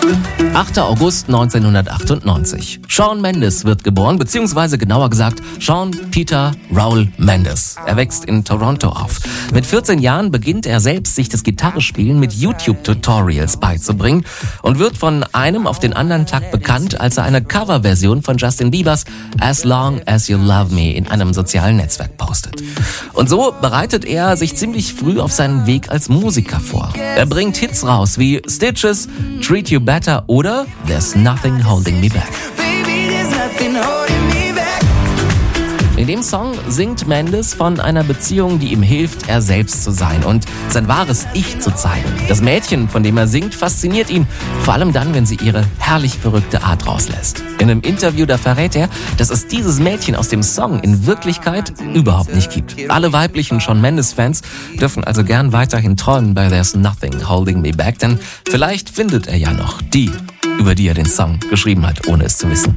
8. August 1998. Shawn Mendes wird geboren, beziehungsweise genauer gesagt Shawn Peter Raoul Mendes. Er wächst in Toronto auf. Mit 14 Jahren beginnt er selbst, sich das Gitarrespielen mit YouTube-Tutorials beizubringen und wird von einem auf den anderen Tag bekannt, als er eine Coverversion von Justin Biebers As Long As You Love Me in einem sozialen Netzwerk postet. Und so bereitet er sich ziemlich früh auf seinen Weg als Musiker vor. Er bringt Hits raus wie Stitches, Treat You Better oder There's Nothing Holding Me Back. In dem Song singt Mendes von einer Beziehung, die ihm hilft, er selbst zu sein und sein wahres Ich zu zeigen. Das Mädchen, von dem er singt, fasziniert ihn, vor allem dann, wenn sie ihre herrlich verrückte Art rauslässt. In einem Interview, da verrät er, dass es dieses Mädchen aus dem Song in Wirklichkeit überhaupt nicht gibt. Alle weiblichen Shawn Mendes-Fans dürfen also gern weiterhin träumen bei There's Nothing Holding Me Back, denn vielleicht findet er ja noch die, über die er den Song geschrieben hat, ohne es zu wissen.